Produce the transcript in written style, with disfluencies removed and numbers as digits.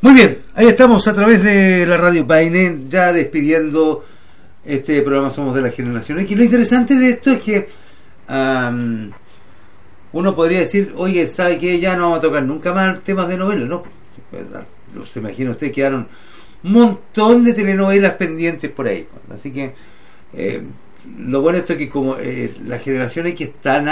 Muy bien, ahí estamos a través de la Radio Paine, ya despidiendo este programa Somos de la Generación X. Lo interesante de esto es que uno podría decir, oye, ¿sabe qué? Ya no vamos a tocar nunca más temas de novelas, ¿no? Se imagina usted, quedaron un montón de telenovelas pendientes por ahí. Así que lo bueno esto es que como la Generación X está